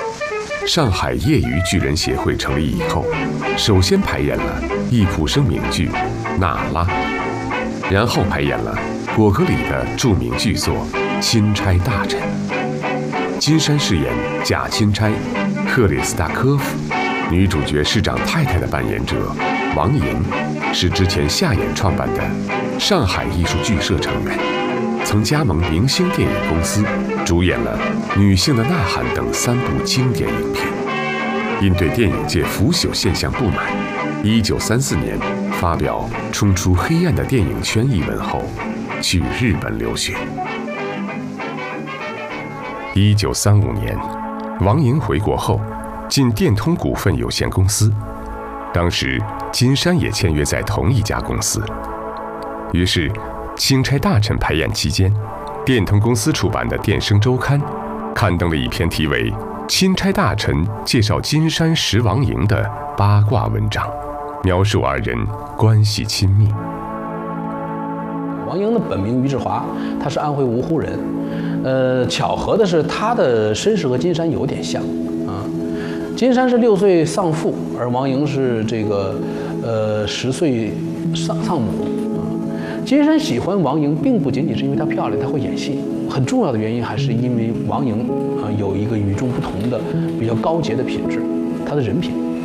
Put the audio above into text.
上海业余剧人协会成立以后，首先排演了易卜生名剧《娜拉》，然后排演了果戈里的著名剧作《钦差大臣》。金山饰演假钦差克里斯塔科夫，女主角市长太太的扮演者王莹是之前下演创办的上海艺术剧社成员，曾加盟明星电影公司，主演了《女性的呐喊》等3部经典影片。因对电影界腐朽现象不满，1934年发表《冲出黑暗的电影圈》一文后，去日本留学。1935年，王莹回国后，进电通股份有限公司，当时金山也签约在同一家公司。于是，钦差大臣排演期间，电通公司出版的《电声周刊》刊登了一篇题为《钦差大臣介绍金山识王莹》的八卦文章，描述二人关系亲密。 王莹的本名于志华，他是安徽芜湖人。巧合的是，他的身世和金山有点像啊。金山是6岁丧父，而王莹是10岁丧母。金山喜欢王莹，并不仅仅是因为她漂亮，她会演戏，很重要的原因还是因为王莹有一个与众不同的、比较高洁的品质，她的人品。